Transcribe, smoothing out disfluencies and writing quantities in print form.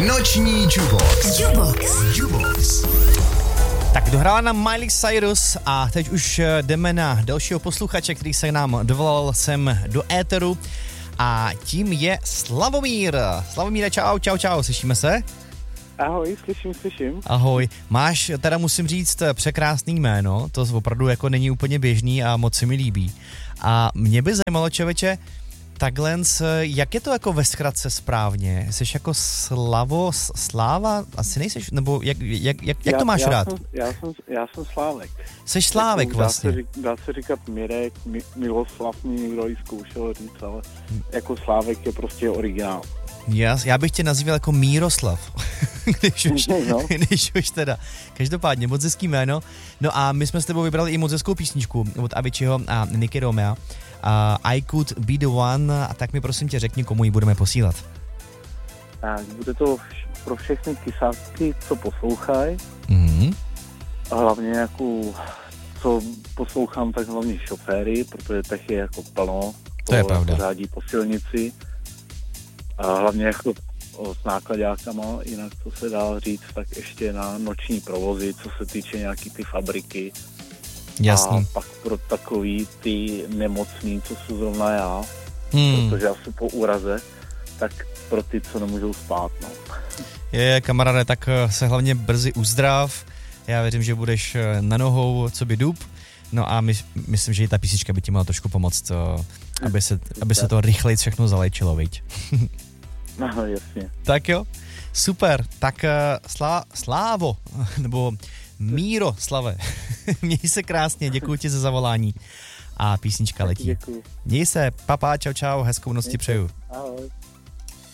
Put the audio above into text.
Noční Jubox. Tak dohrála nám Miley Cyrus a teď už jdeme na dalšího posluchače, který se nám dovolal sem do éteru a tím je Slavomír. Slavomíre, čau, slyšíme se? Ahoj, slyším. Ahoj, máš, teda musím říct, překrásný jméno, to opravdu jako není úplně běžný a moc se mi líbí. A mě by zajímalo, člověče, takhle, jak je to jako ve zkratce správně? Jsi jako Sláva? Asi nejseš, nebo jak to máš rád? Já jsem Slávek. Jsi Slávek jako, vlastně. Dá se říkat Mirek, Miloslav mě někdo i zkoušel říct, ale jako Slávek je prostě originál. Já bych tě nazýval jako Míroslav, když už teda. Každopádně, moc hezký jméno. No a my jsme s tebou vybrali i moc hezkou písničku od Aviciiho a Nicky Romea. I Could Be The One, a tak mi prosím tě řekni, komu ji budeme posílat. Tak, bude to pro všechny kysáky, co poslouchají. A hlavně jako, co poslouchám, tak hlavně šoféry, protože tak je jako plno. To je pravda. Řádí po silnici. A hlavně jako s nákladákama, jinak co se dá říct, tak ještě na noční provozy, co se týče nějaký ty fabriky. Jasný. A pak pro takový ty nemocný, co jsou zrovna já, protože já jsem po úraze, tak pro ty, co nemůžou spát, no. Kamaráde, tak se hlavně brzy uzdrav. Já věřím, že budeš na nohou, co by dub. No a myslím, že i ta písnička by ti měla trošku pomoct, aby se to rychleji všechno zaléčilo, viď? No, jasně. Tak jo, super. Tak Slávo, nebo Míro, Slave, měj se krásně, děkuji ti za zavolání. A písnička letí. Děkuji. Měj se, papa, čau, hezkou noc ti přeju. Ahoj.